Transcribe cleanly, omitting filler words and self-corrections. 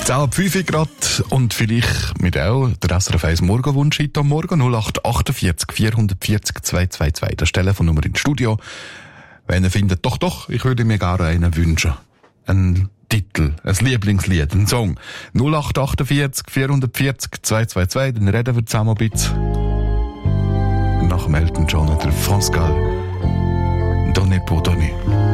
Jetzt auch ab 5 Uhr grad und vielleicht mit auch der SRF 1 Morgenwunsch heute am Morgen 0848 440 222. Das ist die Telefonnummer ins Studio. Wenn ihr findet, doch, ich würde mir gerne einen wünschen. Ein Titel, ein Lieblingslied, ein Song. 0848 440 222, dann reden wir zusammen ein bisschen. Nach dem Elton John oder Pascal. Donne pour donner.